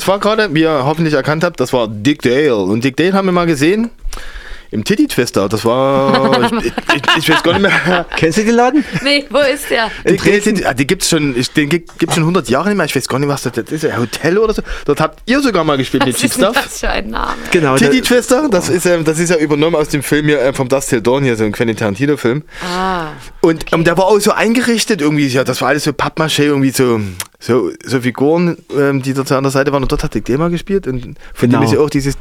das war gerade, wie ihr hoffentlich erkannt habt, das war Dick Dale. Und Dick Dale haben wir mal gesehen im Titty Twister. Das war, ich weiß gar nicht mehr. Kennst du den Laden? Nee, wo ist der? Die gibt's schon 100 Jahre nicht mehr. Ich weiß gar nicht, was das ist. Ein Hotel oder so. Dort habt ihr sogar mal gespielt mit Cheap Stuff. Was ist das für ein Name? Genau. Titty Twister, das ist ja übernommen aus dem Film hier vom Dusk Till Dawn hier, so ein Quentin Tarantino-Film. Und der war auch so eingerichtet irgendwie, ja, das war alles so Pappmaché, irgendwie so Figuren, die dort an der Seite waren. Und dort hat Dick Dale mal gespielt. Und von dem ist ja auch dieses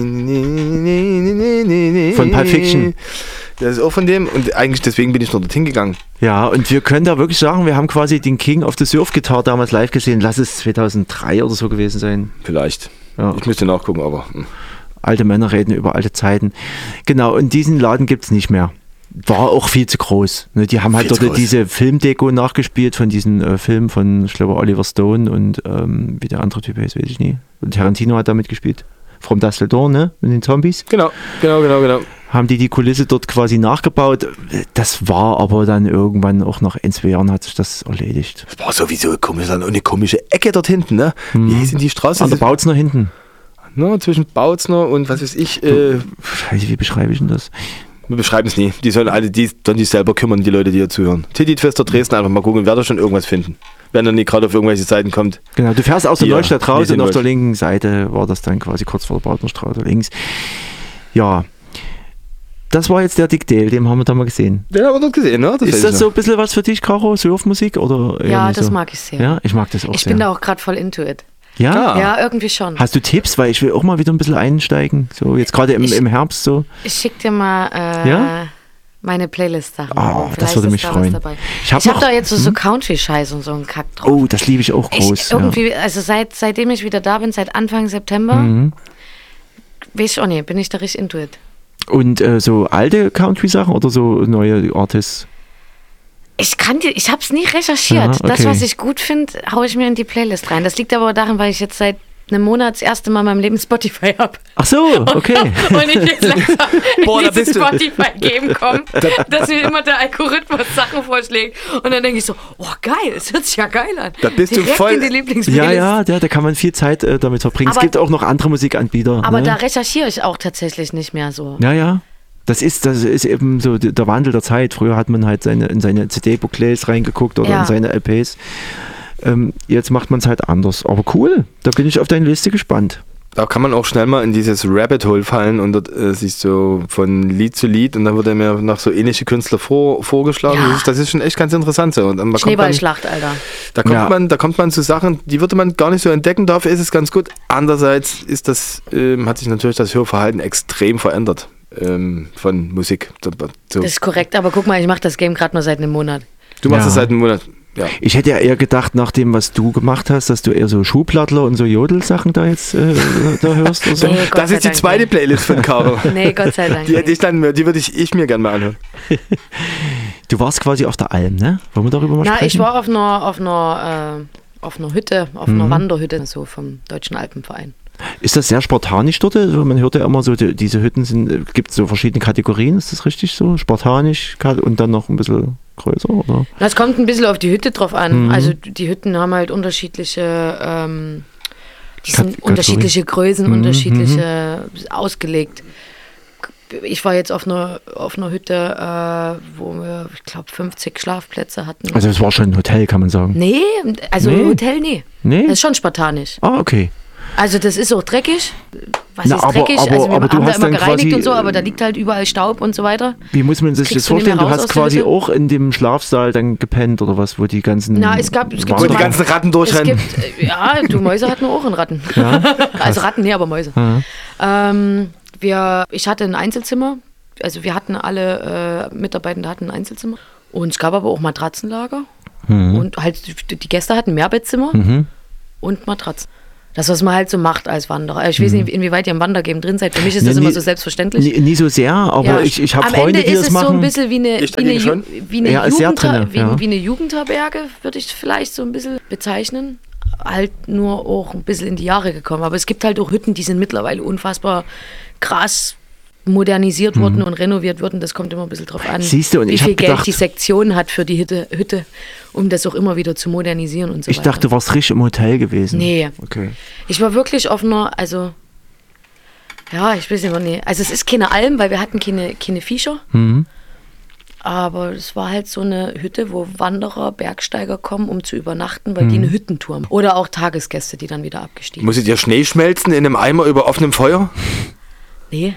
von Pulp Fiction. Das ist auch von dem. Und eigentlich deswegen bin ich noch dorthin gegangen. Ja, und wir können da wirklich sagen, wir haben quasi den King of the Surf Guitar damals live gesehen. Lass es 2003 oder so gewesen sein. Vielleicht. Ja. Ich müsste nachgucken, aber... Alte Männer reden über alte Zeiten. Genau, und diesen Laden gibt es nicht mehr. War auch viel zu groß. Ne, die haben halt dort diese Filmdeko nachgespielt von diesen Filmen von, ich glaube, Oliver Stone und wie der andere Typ heißt, weiß ich nie. Und Tarantino hat da mitgespielt. From Dusk Till Dawn, ne? Mit den Zombies. Genau. Haben die Kulisse dort quasi nachgebaut. Das war aber dann irgendwann auch nach 1-2 Jahren hat sich das erledigt. Das war sowieso komisch, eine komische Ecke dort hinten, ne? Wie hieß denn die Straße? An der Bautzner hinten. No, zwischen Bautzner und was weiß ich. Wie beschreibe ich denn das? Wir beschreiben es nie. Die sollen alle die selber kümmern, die Leute, die hier zuhören. Titty Twister Dresden, einfach mal gucken, wer da schon irgendwas finden. Wenn er nicht gerade auf irgendwelche Seiten kommt. Genau, du fährst aus der Neustadt raus und auf Neustadt. der linken Seite war das dann quasi kurz vor der Bautnerstraße links. Ja, das war jetzt der Dick Dale, den haben wir da mal gesehen. Den haben wir dort gesehen, ne? Ist das so ein bisschen was für dich, Caro? Surfmusik? Oder Ja, das so? mag ich sehr. Ja, ich mag das auch Ich sehr. bin da auch gerade voll into it. Ja? Ja, irgendwie schon. Hast du Tipps? Weil ich will auch mal wieder ein bisschen einsteigen. So jetzt gerade im Herbst so. Ich schick dir mal meine Playlist-Sachen. Oh, Vielleicht das würde ist mich da was freuen. dabei. Ich hab hab da jetzt so Country-Scheiß und so einen Kack drauf. Oh, das liebe ich auch groß. Irgendwie, also seitdem ich wieder da bin, seit Anfang September, weiß ich auch nicht, bin ich da richtig into it. Und so alte Country-Sachen oder so neue Artists? Ich hab's nie recherchiert. Ja, okay. Das, was ich gut finde, haue ich mir in die Playlist rein. Das liegt aber daran, weil ich jetzt seit einem Monat das erste Mal in meinem Leben Spotify habe. Ach so, okay. Und ich jetzt langsam Boah, da in dieses bist du. Spotify-Game komme, dass mir immer der Algorithmus Sachen vorschlägt. Und dann denke ich so, oh geil, das hört sich ja geil an. Da bist du Direkt voll- in die Lieblingsplaylist. Ja, da kann man viel Zeit damit verbringen. Aber- Es gibt auch noch andere Musikanbieter. Aber ne? da recherchiere ich auch tatsächlich nicht mehr so. Ja. Das ist eben so der Wandel der Zeit. Früher hat man halt in seine CD-Booklets reingeguckt oder in seine LPs. Jetzt macht man es halt anders. Aber cool, da bin ich auf deine Liste gespannt. Da kann man auch schnell mal in dieses Rabbit Hole fallen und dort sich so von Lied zu Lied und dann wird er mir noch so ähnliche Künstler vorgeschlagen. Ja. Das ist schon echt ganz interessant so. Und dann Schneeballschlacht, Alter. Da kommt man zu Sachen, die würde man gar nicht so entdecken, dafür ist es ganz gut. Andererseits ist hat sich natürlich das Hörverhalten extrem verändert von Musik. So. Das ist korrekt, aber guck mal, ich mache das Game gerade mal seit einem Monat. Du machst Ja. das seit einem Monat. Ja. Ich hätte ja eher gedacht, nach dem, was du gemacht hast, dass du eher so Schuhplattler und so Jodelsachen da jetzt da hörst. Oder so. Nee, Gott Das sei ist die Dank zweite nicht. Playlist von Caro. Nee, Gott sei Dank. Die würde ich mir gerne mal anhören. Du warst quasi auf der Alm, ne? Wollen wir darüber mal Na, sprechen? ich war auf einer Hütte, auf einer Wanderhütte, so vom Deutschen Alpenverein. Ist das sehr spartanisch dort? Also man hört ja immer so, diese Hütten gibt so verschiedene Kategorien, ist das richtig so? Spartanisch und dann noch ein bisschen größer, oder? Das kommt ein bisschen auf die Hütte drauf an. Also die Hütten haben halt unterschiedliche, unterschiedliche Größen, unterschiedliche ausgelegt. Ich war jetzt auf einer Hütte, wo wir, ich glaube, 50 Schlafplätze hatten. Also es war schon ein Hotel, kann man sagen. Nee, also Nee. Hotel, nee. Nee? Das ist schon spartanisch. Ah, okay. Also das ist auch dreckig. Was Na, ist aber- dreckig? aber- Also wir aber du haben da hast immer dann gereinigt quasi, und so, aber da liegt halt überall Staub und so weiter. Wie muss man sich das Kriegst du nicht vorstellen? mehr Du raus hast aus der quasi Hütte? auch in dem Schlafsaal dann gepennt oder was, wo die ganzen... Na, es gibt Wo so die mal- ganzen Ratten Es durchrennen. gibt, ja, du Mäuse hatten auch einen Ratten. Also Ratten, nee, aber Mäuse. Ich hatte ein Einzelzimmer, also wir hatten alle Mitarbeitende hatten ein Einzelzimmer und es gab aber auch Matratzenlager und halt die Gäste hatten Mehrbettzimmer und Matratzen. Das, was man halt so macht als Wanderer. Ich weiß nicht, inwieweit ihr im Wandergame drin seid. Für mich ist das immer so selbstverständlich. Nie so sehr, aber Ja. ich habe Am Freunde, Ende die ist das es machen. so ein bisschen wie eine, Ich dagegen schon. Ja, ist sehr drinne, ja. wie eine Jugendherberge, würde ich vielleicht so ein bisschen bezeichnen. Halt nur auch ein bisschen in die Jahre gekommen. Aber es gibt halt auch Hütten, die sind mittlerweile unfassbar krass modernisiert wurden und renoviert wurden. Das kommt immer ein bisschen drauf an, Siehst du, und wie viel Geld die Sektion hat für die Hütte, um das auch immer wieder zu modernisieren und so weiter. Ich dachte, du warst richtig im Hotel gewesen. Nee. Okay. Ich war wirklich auf einer, also, ja, ich weiß nicht mehr, nee. Also es ist keine Alm, weil wir hatten keine Viecher. Mhm. Aber es war halt so eine Hütte, wo Wanderer, Bergsteiger kommen, um zu übernachten, weil die eine Hüttentour haben. Oder auch Tagesgäste, die dann wieder abgestiegen sind. Musstet ihr Schnee schmelzen in einem Eimer über offenem Feuer? Nee.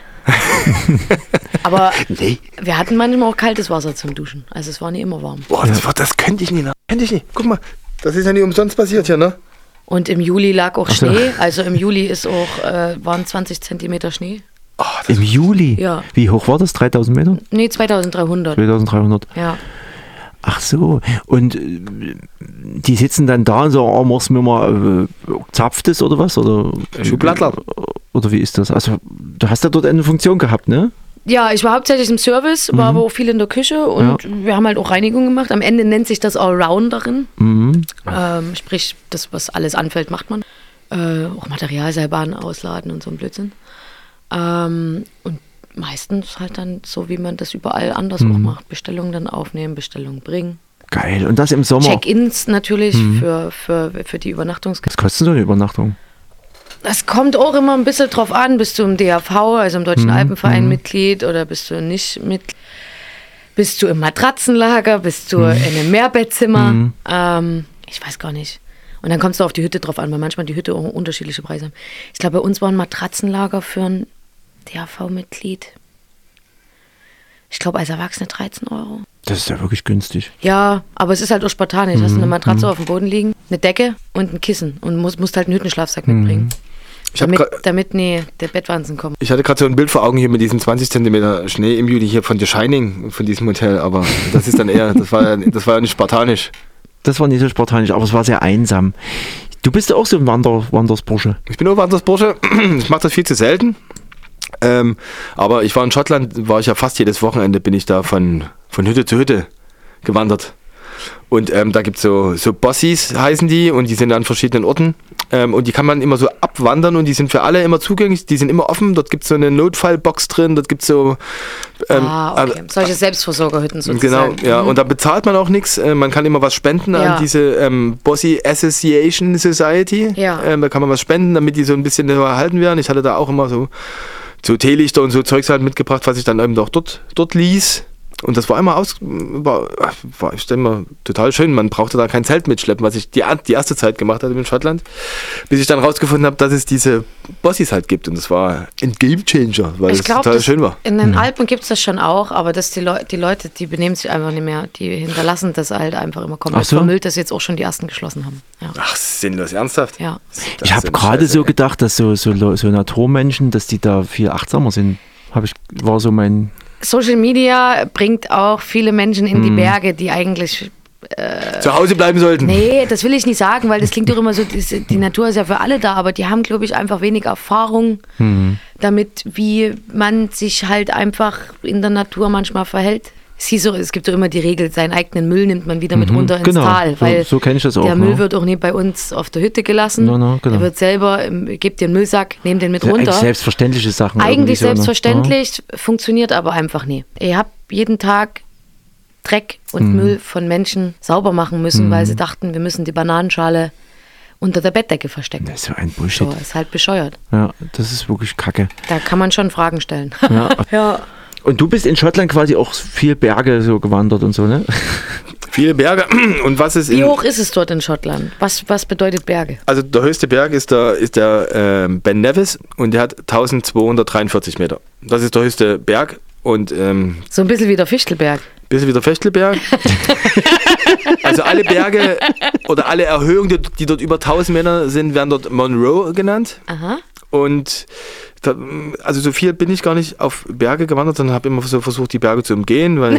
Aber wir hatten manchmal auch kaltes Wasser zum Duschen. Also es war nicht immer warm. Boah, das könnte ich nicht. Guck mal, das ist ja nicht umsonst passiert hier, ne? Und im Juli lag auch Schnee. Also im Juli ist auch, waren 20 Zentimeter Schnee. Oh, im Juli? Ja. Wie hoch war das? 3000 Meter? Nee, 2300. 2300. Ja. Ach so. Und die sitzen dann da und sagen, oh, machst du mir mal zapftes oder was? Oder Schublattler. Oder wie ist das? Also du hast ja dort eine Funktion gehabt, ne? Ja, ich war hauptsächlich im Service, war aber auch viel in der Küche und wir haben halt auch Reinigung gemacht. Am Ende nennt sich das Allrounderin. Sprich, das, was alles anfällt, macht man. Auch Materialseilbahnen ausladen und so ein Blödsinn. Und meistens halt dann so, wie man das überall anders auch macht. Bestellungen dann aufnehmen, Bestellungen bringen. Geil. Und das im Sommer? Check-ins natürlich für die Übernachtungsgäste. Was kostet so eine Übernachtung? Das kommt auch immer ein bisschen drauf an. Bist du im DAV, also im Deutschen Alpenverein Mitglied, oder bist du nicht Mitglied? Bist du im Matratzenlager? Bist du in einem Mehrbettzimmer? Ich weiß gar nicht. Und dann kommst du auf die Hütte drauf an, weil manchmal die Hütte auch unterschiedliche Preise haben. Ich glaube, bei uns war ein Matratzenlager für ein DAV-Mitglied. Ich glaube, als Erwachsene 13 €. Das ist ja wirklich günstig. Ja, aber es ist halt auch spartanisch. Hast du eine Matratze auf dem Boden liegen, eine Decke und ein Kissen und musst halt einen Hüttenschlafsack mitbringen. Damit der Bettwanzen kommt. Ich hatte gerade so ein Bild vor Augen hier mit diesem 20 Zentimeter Schnee im Juli hier von The Shining, von diesem Hotel, aber das ist dann eher, das war ja nicht spartanisch. Das war nicht so spartanisch, aber es war sehr einsam. Du bist ja auch so ein Wandersbursche. Ich bin auch Wandersbursche. Ich mache das viel zu selten. Aber ich war in Schottland, war ich ja fast jedes Wochenende, bin ich da von Hütte zu Hütte gewandert. Und da gibt es so Bossies, heißen die, und die sind an verschiedenen Orten. Und die kann man immer so abwandern und die sind für alle immer zugänglich, die sind immer offen. Dort gibt es so eine Notfallbox drin, dort gibt es so... okay. Solche Selbstversorgerhütten sozusagen. Genau, ja. Und da bezahlt man auch nichts. Man kann immer was spenden an diese Bossy Association Society. Ja. Da kann man was spenden, damit die so ein bisschen erhalten werden. Ich hatte da auch immer so Teelichter und so Zeugs halt mitgebracht, was ich dann eben auch dort ließ. Und das war immer ich stelle mal total schön. Man brauchte da kein Zelt mitschleppen, was ich die erste Zeit gemacht hatte in Schottland, bis ich dann rausgefunden habe, dass es diese Bossies halt gibt. Und das war ein Gamechanger, weil es total schön war. In den Alpen gibt es das schon auch, aber die Leute, die benehmen sich einfach nicht mehr. Die hinterlassen das halt einfach immer komplett vermüllt, dass jetzt auch schon die ersten geschlossen haben. Ja. Ach, sinnlos, ernsthaft? Ja. Ich habe gerade so gedacht, dass so Naturmenschen, dass die da viel achtsamer sind. War so mein... Social Media bringt auch viele Menschen in die Berge, die eigentlich zu Hause bleiben sollten. Nee, das will ich nicht sagen, weil das klingt doch immer so, die Natur ist ja für alle da, aber die haben, glaube ich, einfach wenig Erfahrung damit, wie man sich halt einfach in der Natur manchmal verhält. Es gibt doch immer die Regel, seinen eigenen Müll nimmt man wieder mit runter ins Tal, weil so kenne ich das auch. Der Müll wird auch nicht bei uns auf der Hütte gelassen. Genau. Der wird selber, gebt dir einen Müllsack, nehmt den mit runter. Eigentlich selbstverständliche Sachen. Eigentlich selbstverständlich, funktioniert aber einfach nie. Ihr habt jeden Tag Dreck und Müll von Menschen sauber machen müssen, weil sie dachten, wir müssen die Bananenschale unter der Bettdecke verstecken. Das ist so ein Bullshit. So, ist halt bescheuert. Ja, das ist wirklich Kacke. Da kann man schon Fragen stellen. Ja. Und du bist in Schottland quasi auch viel Berge so gewandert und so, ne? Viele Berge. Und was ist Wie hoch ist es dort in Schottland? Was bedeutet Berge? Also der höchste Berg ist der Ben Nevis und der hat 1243 Meter. Das ist der höchste Berg. Und, so ein bisschen wie der Fichtelberg. Bisschen wie der Fichtelberg. Also alle Berge oder alle Erhöhungen, die dort über 1000 Meter sind, werden dort Monroe genannt. Aha. Und also so viel bin ich gar nicht auf Berge gewandert, sondern habe immer so versucht, die Berge zu umgehen, weil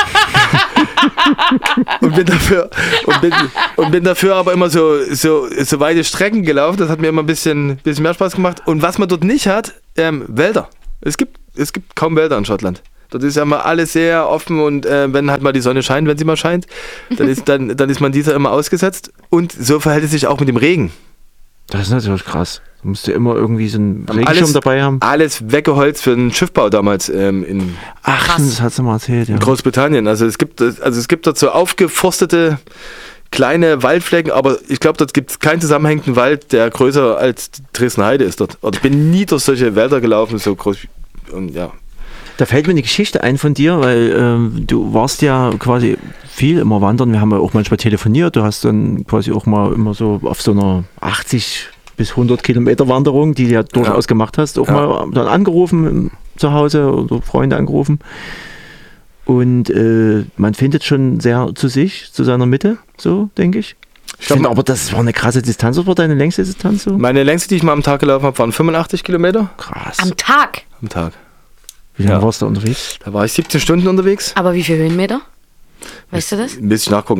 und bin dafür aber immer so weite Strecken gelaufen. Das hat mir immer ein bisschen mehr Spaß gemacht. Und was man dort nicht hat, Wälder. Es gibt kaum Wälder in Schottland. Dort ist ja mal alles sehr offen und wenn halt mal die Sonne scheint, wenn sie mal scheint, dann ist man dieser immer ausgesetzt. Und so verhält es sich auch mit dem Regen. Das ist natürlich krass. Da musst du immer irgendwie so einen Regenschirm dabei haben. Alles weggeholzt für den Schiffbau damals in das hast du mal erzählt, ja. Großbritannien. Also es gibt dort so aufgeforstete kleine Waldflecken, aber ich glaube, dort gibt es keinen zusammenhängenden Wald, der größer als Dresden-Heide ist dort. Ich bin nie durch solche Wälder gelaufen, so groß. Und ja. Da fällt mir eine Geschichte ein von dir, weil du warst ja quasi viel immer wandern. Wir haben ja auch manchmal telefoniert. Du hast dann quasi auch mal immer so auf so einer 80 bis 100 Kilometer Wanderung, die du ja durchaus gemacht hast, auch mal dann angerufen zu Hause oder Freunde angerufen. Und man findet schon sehr zu sich, zu seiner Mitte, so denke ich. Ich finde aber, das war eine krasse Distanz. Was war deine längste Distanz so? Meine längste, die ich mal am Tag gelaufen habe, waren 85 Kilometer. Krass. Am Tag? Am Tag. Wie lange warst du unterwegs? Da war ich 17 Stunden unterwegs. Aber wie viele Höhenmeter? Weißt du das? Ein bisschen nachgucken.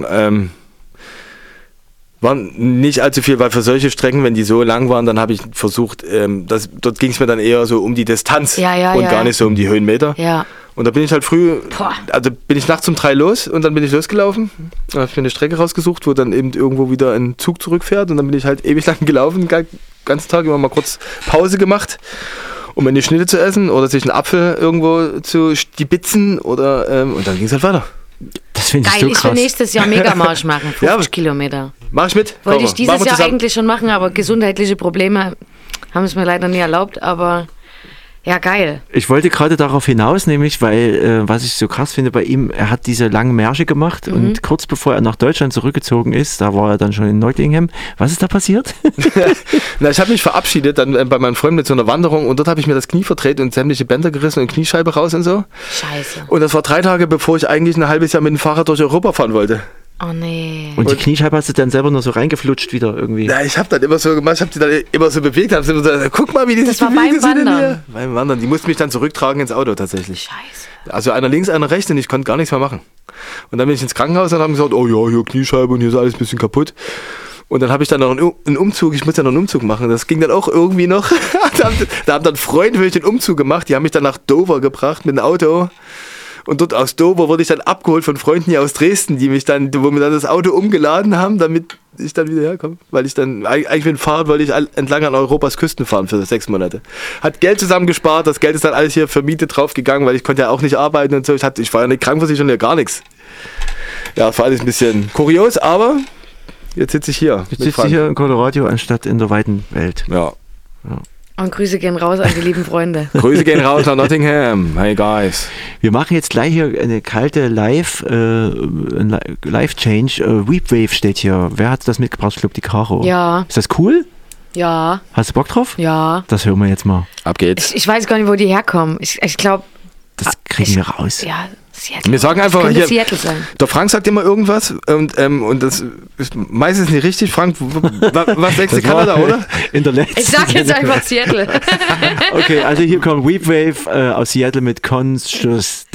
Waren nicht allzu viel, weil für solche Strecken, wenn die so lang waren, dann habe ich versucht, dort ging es mir dann eher so um die Distanz und gar nicht so um die Höhenmeter. Ja. Und da bin ich halt bin ich nachts um 3 los und dann bin ich losgelaufen. Dann habe ich mir eine Strecke rausgesucht, wo dann eben irgendwo wieder ein Zug zurückfährt und dann bin ich halt ewig lang gelaufen, den ganzen Tag immer mal kurz Pause gemacht, um eine Schnitte zu essen oder sich einen Apfel irgendwo zu stibitzen oder und dann ging es halt weiter. Das finde ich geil, so krass. Ich will nächstes Jahr Megamarsch machen, 50 Kilometer. Mach ich mit? Wollte ich dieses Jahr eigentlich schon machen, aber gesundheitliche Probleme haben es mir leider nie erlaubt, aber ja, geil. Ich wollte gerade darauf hinaus, nämlich, weil, was ich so krass finde bei ihm, er hat diese langen Märsche gemacht und kurz bevor er nach Deutschland zurückgezogen ist, da war er dann schon in Nottingham. Was ist da passiert? Na, ich habe mich verabschiedet dann bei meinem Freund mit so einer Wanderung und dort habe ich mir das Knie verdreht und sämtliche Bänder gerissen und Kniescheibe raus und so. Scheiße. Und das war 3 Tage, bevor ich eigentlich ein halbes Jahr mit dem Fahrrad durch Europa fahren wollte. Oh nee. Und die Kniescheibe hast du dann selber nur so reingeflutscht wieder irgendwie? Ja, ich habe dann immer so gemacht, ich habe die dann immer so bewegt, habe so gesagt, guck mal, wie die sich Das bewegen. war beim Wandern? Beim Wandern, die mussten mich dann zurücktragen ins Auto tatsächlich. Scheiße. Also einer links, einer rechts und ich konnte gar nichts mehr machen. Und dann bin ich ins Krankenhaus und haben gesagt, oh ja, hier Kniescheibe und hier ist alles ein bisschen kaputt. Und dann habe ich dann noch einen Umzug, ich muss ja noch einen Umzug machen, das ging dann auch irgendwie noch. Da haben dann Freunde für mich den Umzug gemacht, die haben mich dann nach Dover gebracht mit dem Auto. Und dort aus Dover wurde ich dann abgeholt von Freunden hier aus Dresden, wo mir dann das Auto umgeladen haben, damit ich dann wieder herkomme. Weil ich dann, eigentlich mit dem Fahrrad wollte ich entlang an Europas Küsten fahren für 6 Monate. Hat Geld zusammengespart, das Geld ist dann alles hier für Miete draufgegangen, weil ich konnte ja auch nicht arbeiten und so. Ich war ja nicht krankenversichert und ja gar nichts. Ja, das war alles ein bisschen kurios, aber jetzt sitze ich hier. Jetzt sitze ich hier in Colorado anstatt in der weiten Welt. Ja. Und Grüße gehen raus an die lieben Freunde. Grüße gehen raus nach Nottingham. Hey guys. Wir machen jetzt gleich hier eine kalte Live-Change. Weepwave steht hier. Wer hat das mitgebracht? Ich glaube, die Caro. Ja. Ist das cool? Ja. Hast du Bock drauf? Ja. Das hören wir jetzt mal. Ab geht's. Ich weiß gar nicht, wo die herkommen. Ich glaube... Das kriegen wir raus. Ja, Seattle. Wir sagen einfach hier, Seattle sein. Der Frank sagt immer irgendwas und das ist meistens nicht richtig. Frank, was denkst du, Kanada, oder? In der letzten Ich sag jetzt einfach Seattle. Okay, also hier kommt Weepwave aus Seattle mit Conscious